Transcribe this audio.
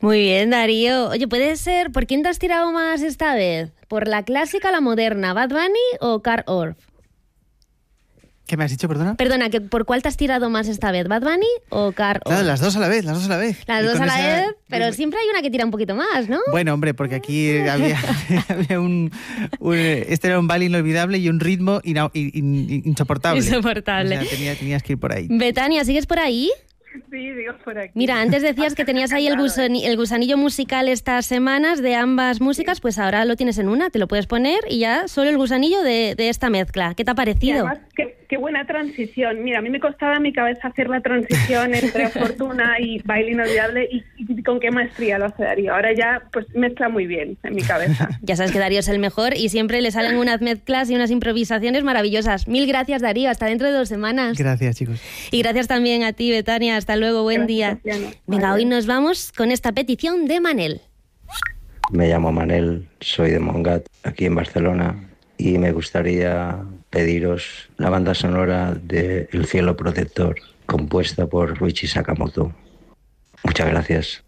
Muy bien, Darío. Oye, ¿puede ser, por quién te has tirado más esta vez? ¿Por la clásica, la moderna, Bad Bunny o Carl Orff? ¿Qué me has dicho, perdona? Perdona, ¿por cuál te has tirado más esta vez? ¿Bad Bunny o Carl Orff? Claro, las dos a la vez. Las dos a la vez, pero siempre hay una que tira un poquito más, ¿no? Bueno, hombre, porque aquí había este era un baile inolvidable y un ritmo insoportable. Insoportable. O sea, tenías que ir por ahí. Betania, ¿sigues por ahí? Sí, digo por aquí. Mira, antes decías que tenías ahí el gusanillo musical estas semanas de ambas músicas, pues ahora lo tienes en una, te lo puedes poner y ya solo el gusanillo de esta mezcla. ¿Qué te ha parecido? Y además, qué buena transición. Mira, a mí me costaba en mi cabeza hacer la transición entre Fortuna y Baile Inolvidable y con qué maestría lo hace Darío. Ahora ya pues mezcla muy bien en mi cabeza. Ya sabes que Darío es el mejor y siempre le salen unas mezclas y unas improvisaciones maravillosas. Mil gracias, Darío. Hasta dentro de 2 semanas. Gracias, chicos. Y gracias también a ti, Betania. Hasta luego. Buen día. Venga, hoy nos vamos con esta petición de Manel. Me llamo Manel, soy de Montgat, aquí en Barcelona, y me gustaría pediros la banda sonora de El cielo protector, compuesta por Ruichi Sakamoto. Muchas gracias.